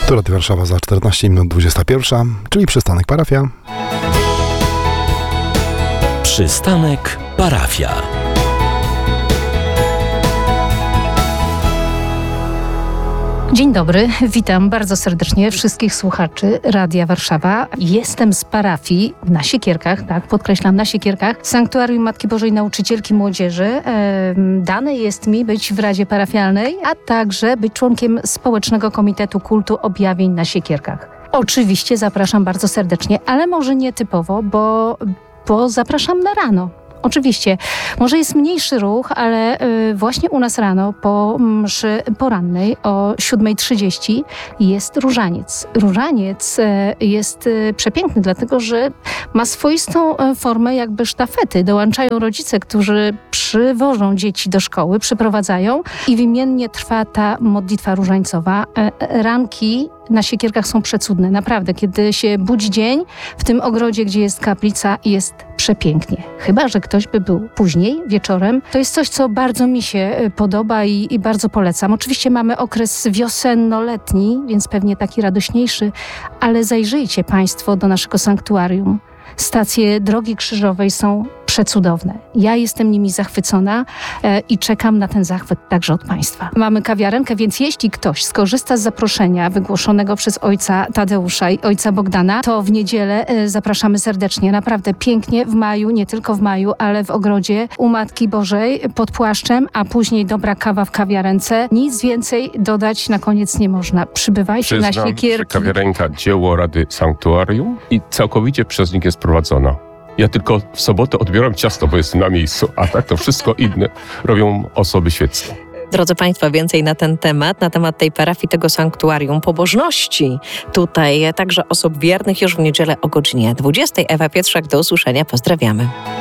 Tu Radio Warszawa za 14 minut 21, czyli przystanek parafia. Przystanek parafia. Dzień dobry, witam bardzo serdecznie wszystkich słuchaczy Radia Warszawa. Jestem z parafii na Siekierkach, tak, podkreślam, na Siekierkach, Sanktuarium Matki Bożej Nauczycielki Młodzieży. Dane jest mi być w Radzie Parafialnej, a także być członkiem Społecznego Komitetu Kultu Objawień na Siekierkach. Oczywiście zapraszam bardzo serdecznie, ale może nie typowo, bo zapraszam na rano. Oczywiście, może jest mniejszy ruch, ale właśnie u nas rano po mszy porannej o 7:30 jest różaniec. Różaniec jest przepiękny, dlatego że ma swoistą formę jakby sztafety. Dołączają rodzice, którzy przywożą dzieci do szkoły, przyprowadzają i wymiennie trwa ta modlitwa różańcowa. Ranki na Siekierkach są przecudne, naprawdę. Kiedy się budzi dzień, w tym ogrodzie, gdzie jest kaplica, jest przepięknie. Chyba że ktoś by był później, wieczorem. To jest coś, co bardzo mi się podoba i bardzo polecam. Oczywiście mamy okres wiosenno-letni, więc pewnie taki radośniejszy, ale zajrzyjcie Państwo do naszego sanktuarium. Stacje Drogi Krzyżowej są przecudowne. Ja jestem nimi zachwycona i czekam na ten zachwyt także od Państwa. Mamy kawiarenkę, więc jeśli ktoś skorzysta z zaproszenia wygłoszonego przez ojca Tadeusza i ojca Bogdana, to w niedzielę zapraszamy serdecznie. Naprawdę pięknie w maju, nie tylko w maju, ale w ogrodzie u Matki Bożej pod płaszczem, a później dobra kawa w kawiarence. Nic więcej dodać na koniec nie można. Przybywajcie na Siekierki. Że kawiarenka dzieło Rady Sanktuarium i całkowicie przez nich jest prowadzona. Ja tylko w sobotę odbieram ciasto, bo jestem na miejscu, a tak to wszystko inne robią osoby świeckie. Drodzy Państwo, więcej na ten temat tej parafii, tego sanktuarium, pobożności tutaj, także osób wiernych już w niedzielę o godzinie 20. Ewa Pietrzak, do usłyszenia, pozdrawiamy.